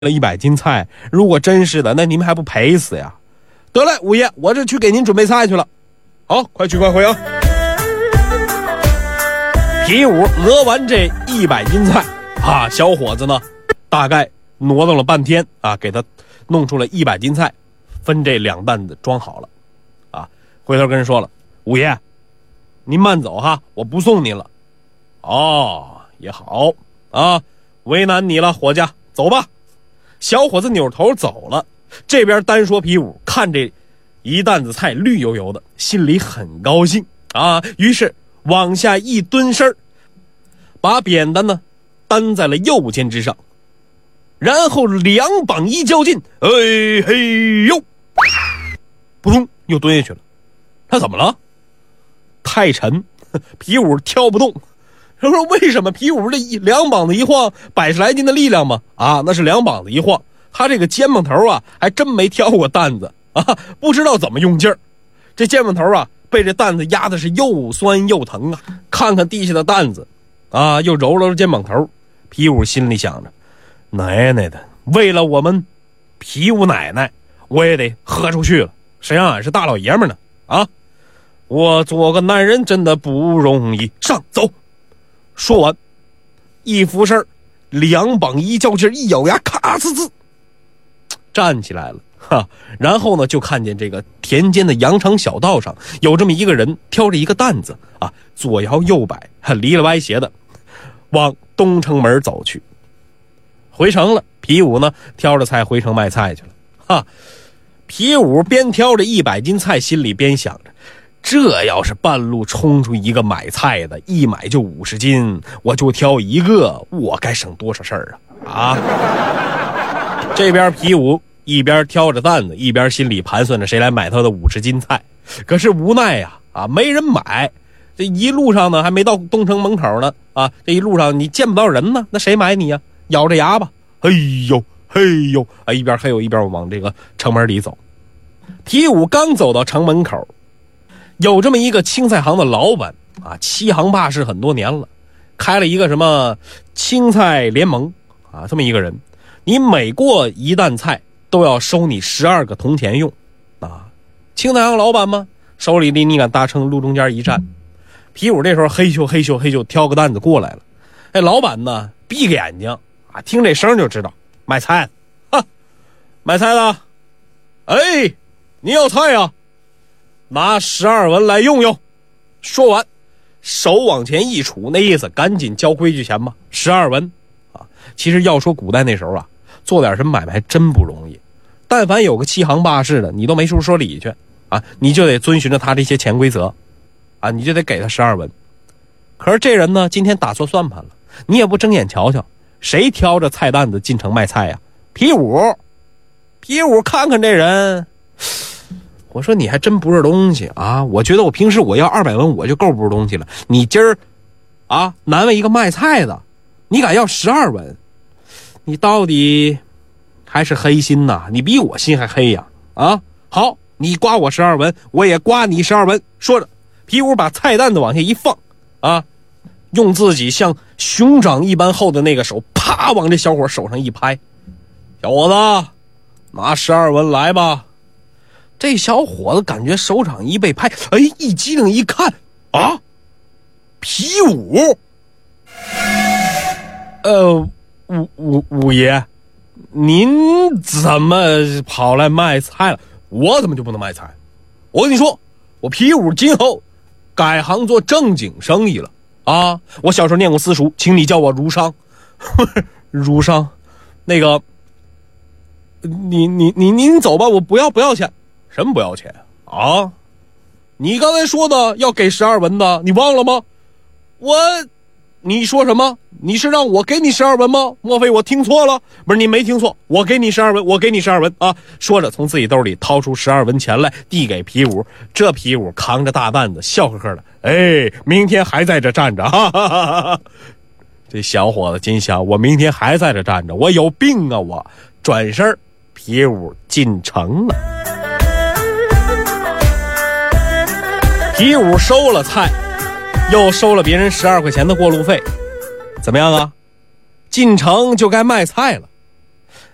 了100斤菜，如果真是的，那你们还不赔死呀？得嘞，五爷，我这去给您准备菜去了。好，快去快回啊！皮五讹完这100斤菜啊，小伙子呢，大概挪动了半天啊，给他弄出了100斤菜，分这2担子装好了啊。回头跟人说了，五爷，您慢走哈，我不送您了。哦，也好啊，为难你了，伙计，走吧。小伙子扭头走了，这边单说皮五看这一担子菜绿油油的，心里很高兴啊，于是往下一蹲身，把扁担呢担在了右肩之上，然后2膀一较劲，哎嘿呦，扑通又蹲下去了。他怎么了？太沉，皮五挑不动。他说为什么？皮五这2膀子一晃，100来斤的力量嘛，啊，那是2膀子一晃，他这个肩膀头啊还真没挑过担子啊，不知道怎么用劲儿，这肩膀头啊被这担子压的是又酸又疼啊。看看地下的担子啊，又揉揉肩膀头，皮五心里想着，奶奶的，为了我们皮五奶奶，我也得喝出去了，谁让俺是大老爷们呢啊！我做个男人真的不容易，上走。说完一俯身，2膀一较劲，一咬牙，咔呲呲站起来了哈。然后呢，就看见这个田间的羊肠小道上有这么一个人挑着一个担子啊，左摇右摆，离了歪斜的往东城门走去。回城了，皮五呢挑着菜回城卖菜去了哈。皮五边挑着100斤菜，心里边想着，这要是半路冲出一个买菜的，一买就50斤，我就挑一个，我该省多少事儿啊！这边皮五一边挑着担子，一边心里盘算着谁来买他的50斤菜。可是无奈呀，没人买。这一路上呢，还没到东城门口呢，这一路上你见不到人呢，那谁买你呀？咬着牙吧，嘿呦嘿呦，一边嘿呦一边往这个城门里走。皮五刚走到城门口，有这么一个青菜行的老板啊，7行霸市很多年了，开了一个什么青菜联盟啊，这么一个人，你每过一担菜都要收你12个铜钱用啊。青菜行老板嘛，手里离你敢大秤，路中间一站。皮五这时候嘿咻嘿咻嘿咻挑个担子过来了，老板呢闭个眼睛啊，听这声就知道卖菜的，卖菜的，哎，你要菜呀？拿12文来用用。说完手往前一杵，那意思赶紧交规矩钱吧，12文啊。其实要说古代那时候啊，做点什么买卖还真不容易，但凡有个7行霸市的，你都没处说理去啊，你就得遵循着他这些潜规则啊，你就得给他12文。可是这人呢，今天打错算盘了，你也不睁眼瞧瞧，谁挑着菜担子进城卖菜呀？皮五。皮五看看这人，我说你还真不是东西啊！我觉得我平时我要200文我就够不是东西了，你今儿啊难为一个卖菜的，你敢要12文，你到底还是黑心呐？你比我心还黑呀！啊，好，你刮我12文，我也刮你12文。说着，皮五把菜担子往下一放啊，用自己像熊掌一般厚的那个手，啪往这小伙手上一拍，小伙子，拿12文来吧。这小伙子感觉手掌一被拍，一激灵一看啊，皮五。五爷，您怎么跑来卖菜了？我怎么就不能卖菜？我跟你说，我皮五今后改行做正经生意了啊！我小时候念过私塾，请你叫我儒商。儒商，那个，您走吧，我不要钱。什么不要钱啊？你刚才说的要给12文的，你忘了吗？你说什么？你是让我给你12文吗？莫非我听错了？不是，你没听错，我给你12文，我给你12文啊！说着从自己兜里掏出12文钱来，递给皮五。这皮五扛着大担子，笑呵呵的，明天还在这站着，哈哈哈哈。这小伙子心想，我明天还在这站着，我有病啊！我转身，皮五进城了。皮五收了菜，又收了别人12块钱的过路费，怎么样啊？进城就该卖菜了。